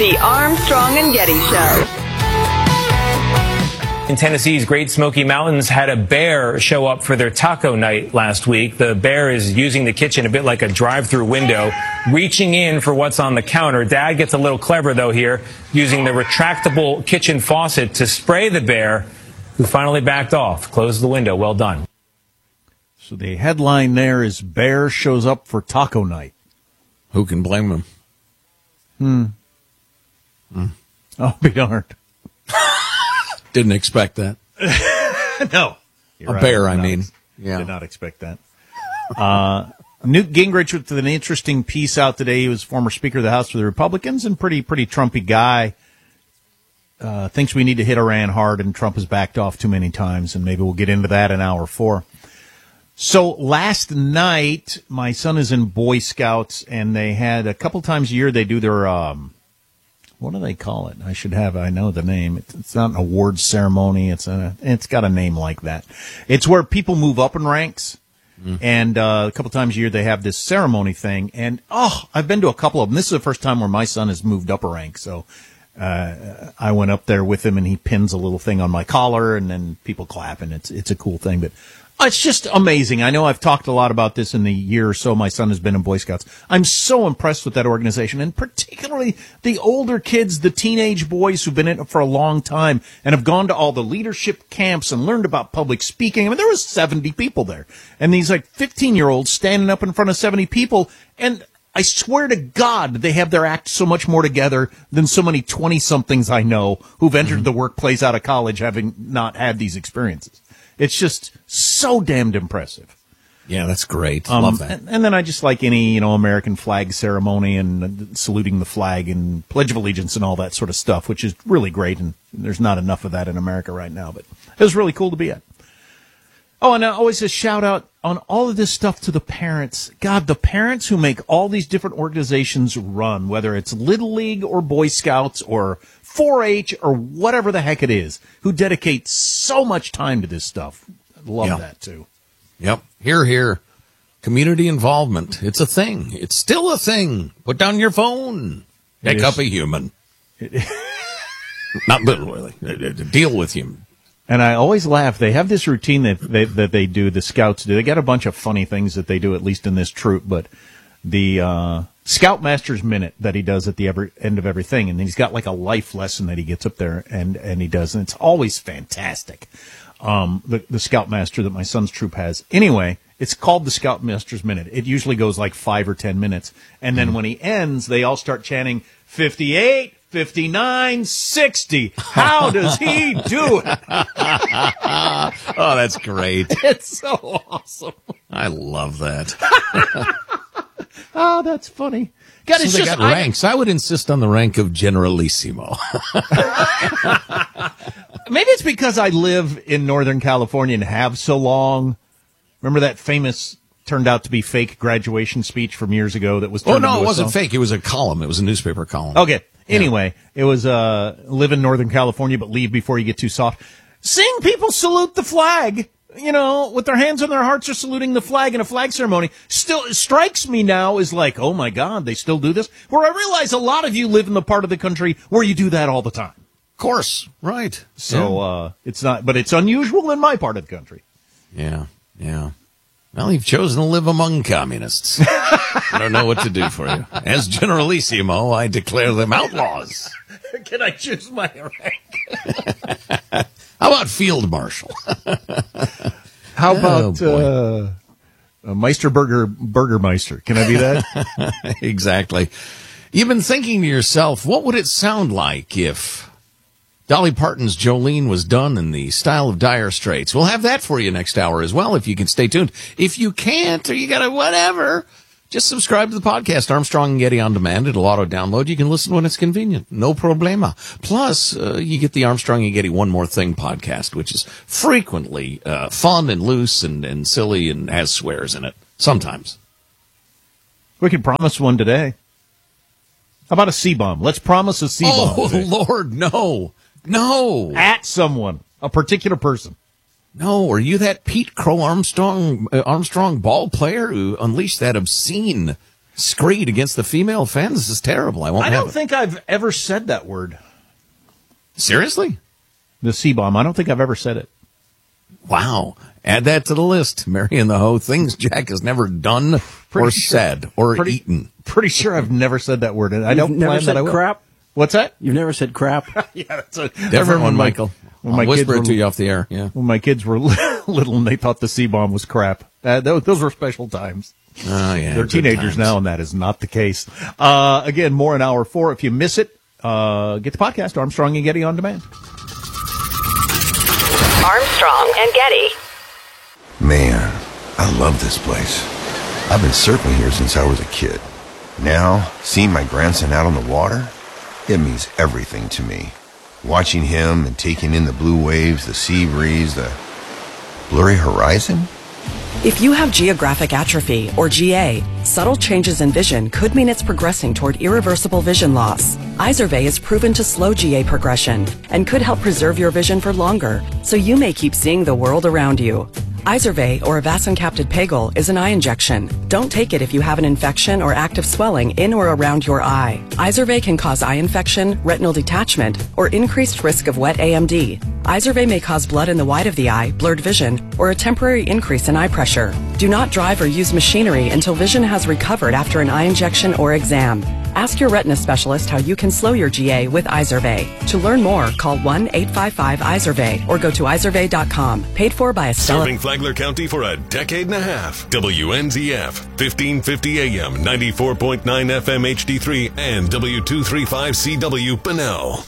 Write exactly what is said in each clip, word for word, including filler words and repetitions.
The Armstrong and Getty Show. In Tennessee's Great Smoky Mountains had a bear show up for their taco night last week. The bear is using the kitchen a bit like a drive-through window, reaching in for what's on the counter. Dad gets a little clever, though, here, using the retractable kitchen faucet to spray the bear, who finally backed off. Closed the window. Well done. So the headline there is Bear shows up for taco night. Who can blame him? Hmm. Hmm. I'll be darned. Didn't expect that. No. You're a right. bear, I, I mean. Ex- yeah. Did not expect that. Uh, Newt Gingrich with an interesting piece out today. He was former Speaker of the House for the Republicans and pretty, pretty Trumpy guy. Uh, thinks we need to hit Iran hard, and Trump has backed off too many times, and maybe we'll get into that in hour four. So last night, my son is in Boy Scouts, and they had a couple times a year they do their, um, what do they call it? I should have, I know the name. It's, it's not an awards ceremony. It's a, it's got a name like that. It's where people move up in ranks. Mm. And uh, a couple times a year they have this ceremony thing. And, oh, I've been to a couple of them. This is the first time where my son has moved up a rank. So uh, I went up there with him, and he pins a little thing on my collar, and then people clap, and it's it's a cool thing. But it's just amazing. I know I've talked a lot about this in the year or so my son has been in Boy Scouts. I'm so impressed with that organization, and particularly the older kids, the teenage boys who've been in it for a long time and have gone to all the leadership camps and learned about public speaking. I mean, there was seventy people there, and these like fifteen-year-olds standing up in front of seventy people, and I swear to God, they have their act so much more together than so many twenty-somethings I know who've entered mm-hmm. the workplace out of college having not had these experiences. It's just so damned impressive. Yeah, that's great. Um, Love that. And, and then I just like any, you know, American flag ceremony and uh, saluting the flag and Pledge of Allegiance and all that sort of stuff, which is really great. And there's not enough of that in America right now, but it was really cool to be at. Oh, and I always a shout out on all of this stuff to the parents. God, the parents who make all these different organizations run, whether it's Little League or Boy Scouts or four H or whatever the heck it is, who dedicate so much time to this stuff. I love yep. that, too. Yep. Here, here. Community involvement. It's a thing. It's still a thing. Put down your phone. Pick up a human. Not literally. Deal with him. And I always laugh. They have this routine that they, that they do, the Scouts do. They got a bunch of funny things that they do, at least in this troop, but the uh, Scoutmaster's Minute that he does at the every, end of everything, and then he's got like a life lesson that he gets up there and, and he does, and it's always fantastic. Um, the, the Scoutmaster that my son's troop has. Anyway, it's called the Scoutmaster's Minute. It usually goes like five or ten minutes, and then mm. when he ends, they all start chanting, fifty-eight, fifty-nine, sixty. How does he do it? Oh, that's great. It's so awesome. I love that. Oh, that's funny. God, so it's they just, got ranks. I, I would insist on the rank of Generalissimo. Maybe it's because I live in Northern California and have so long. Remember that famous, turned out to be fake graduation speech from years ago that was turned Oh, no, into it wasn't song? fake. It was a column. It was a newspaper column. Okay. Yeah. Anyway, it was uh, live in Northern California, but leave before you get too soft. Seeing people salute the flag, you know, with their hands on their hearts or saluting the flag in a flag ceremony, still strikes me now as like, oh, my God, they still do this? Where I realize a lot of you live in the part of the country where you do that all the time. Of course. Right. So yeah. uh, it's not, but it's unusual in my part of the country. Yeah, yeah. Well, you've chosen to live among communists. I don't know what to do for you. As Generalissimo, I declare them outlaws. Can I choose my rank? How about Field Marshal? How about oh, uh, uh, Meisterburger Burgermeister? Can I be that? Exactly. You've been thinking to yourself, what would it sound like if Dolly Parton's Jolene was done in the style of Dire Straits? We'll have that for you next hour as well, if you can stay tuned. If you can't, or you got to whatever, just subscribe to the podcast, Armstrong and Getty On Demand. It'll auto-download. You can listen when it's convenient. No problema. Plus, uh, you get the Armstrong and Getty One More Thing podcast, which is frequently uh, fun and loose and, and silly and has swears in it. Sometimes. We can promise one today. How about a C-bomb? Let's promise a C-bomb. Oh, today. Lord, no. No. At someone. A particular person. No, are you that Pete Crow Armstrong uh, Armstrong ball player who unleashed that obscene screed against the female fans. This is terrible. I won't I have don't it. think I've ever said that word. Seriously? The C-bomb. I don't think I've ever said it. Wow. Add that to the list. Mary and the Ho, things Jack has never done Pretty or sure- said or pretty, eaten. Pretty sure I've never said that word. And I You've don't never plan said that I will. crap? What's that? You've never said crap? Yeah, that's a I Different remember one, when my- Michael. When I'll my kids whisper were, it to you off the air. Yeah. when my kids were little and they thought the C-bomb was crap. Uh, those, those were special times. Oh, yeah. They're good teenagers times. now, and that is not the case. Uh, again, more in hour four. If you miss it, uh, get the podcast, Armstrong and Getty On Demand. Armstrong and Getty. Man, I love this place. I've been surfing here since I was a kid. Now, seeing my grandson out on the water, it means everything to me. Watching him and taking in the blue waves, the sea breeze, the blurry horizon. If you have geographic atrophy, or G A, subtle changes in vision could mean it's progressing toward irreversible vision loss. Izervay is proven to slow G A progression and could help preserve your vision for longer, so you may keep seeing the world around you. Izervay, or avacincaptad pegol, is an eye injection. Don't take it if you have an infection or active swelling in or around your eye. Izervay can cause eye infection, retinal detachment, or increased risk of wet A M D. Izervay may cause blood in the white of the eye, blurred vision, or a temporary increase in eye pressure. Do not drive or use machinery until vision has recovered after an eye injection or exam. Ask your retina specialist how you can slow your G A with Izervay. To learn more, call one eight five five Izervay or go to izervay dot com. Paid for by Estella. Serving Flagler County for a decade and a half. W N Z F, fifteen fifty A M, ninety-four point nine F M H D three, and W two thirty-five C W Bunnell.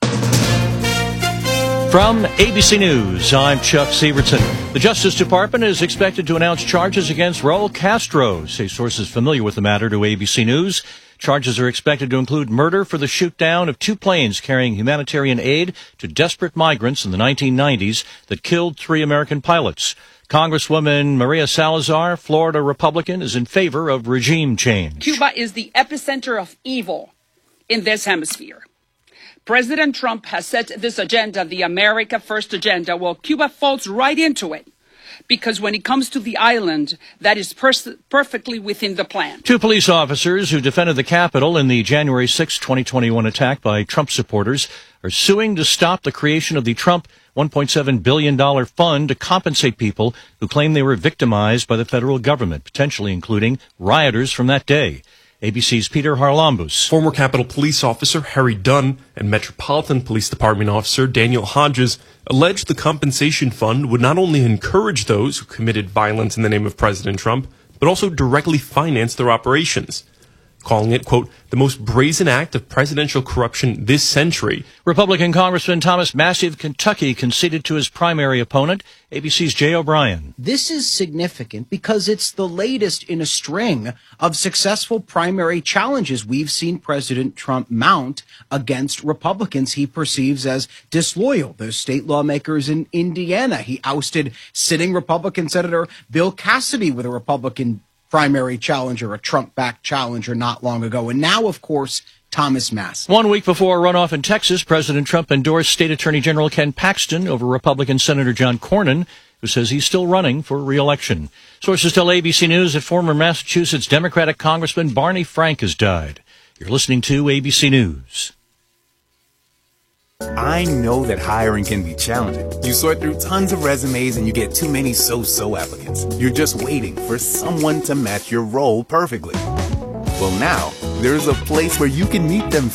From A B C News, I'm Chuck Severson. The Justice Department is expected to announce charges against Raul Castro, say sources familiar with the matter to A B C News. Charges are expected to include murder for the shoot-down of two planes carrying humanitarian aid to desperate migrants in the nineteen nineties that killed three American pilots. Congresswoman Maria Salazar, Florida Republican, is in favor of regime change. Cuba is the epicenter of evil in this hemisphere. President Trump has set this agenda, the America First agenda. Well, Cuba falls right into it, because when it comes to the island, that is pers- perfectly within the plan. Two police officers who defended the Capitol in the January sixth, twenty twenty-one attack by Trump supporters are suing to stop the creation of the Trump one point seven billion dollars fund to compensate people who claim they were victimized by the federal government, potentially including rioters from that day. A B C's Peter Harlambus. Former Capitol Police Officer Harry Dunn and Metropolitan Police Department Officer Daniel Hodges alleged the compensation fund would not only encourage those who committed violence in the name of President Trump, but also directly finance their operations, calling it, quote, the most brazen act of presidential corruption this century. Republican Congressman Thomas Massey of Kentucky conceded to his primary opponent, A B C's Jay O'Brien. This is significant because it's the latest in a string of successful primary challenges we've seen President Trump mount against Republicans he perceives as disloyal. Those state lawmakers in Indiana. He ousted sitting Republican Senator Bill Cassidy with a Republican primary challenger, a Trump-backed challenger not long ago. And now, of course, Thomas Massey. One week before a runoff in Texas, President Trump endorsed State Attorney General Ken Paxton over Republican Senator John Cornyn, who says he's still running for re-election. Sources tell A B C News that former Massachusetts Democratic Congressman Barney Frank has died. You're listening to A B C News. I know that hiring can be challenging. You sort through tons of resumes and you get too many so-so applicants. You're just waiting for someone to match your role perfectly. Well, now, there's a place where you can meet them